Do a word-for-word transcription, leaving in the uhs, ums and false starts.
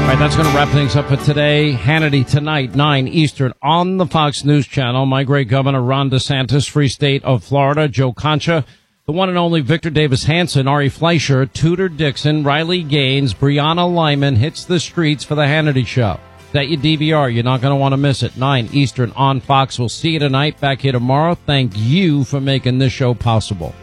right, that's going to wrap things up for today. Hannity tonight, nine Eastern on the Fox News Channel. My great Governor Ron DeSantis, Free State of Florida, Joe Concha, the one and only Victor Davis Hanson, Ari Fleischer, Tudor Dixon, Riley Gaines, Brianna Lyman hits the streets for the Hannity Show. Set your D V R. You're not going to want to miss it. nine Eastern on Fox. We'll see you tonight. Back here tomorrow. Thank you for making this show possible.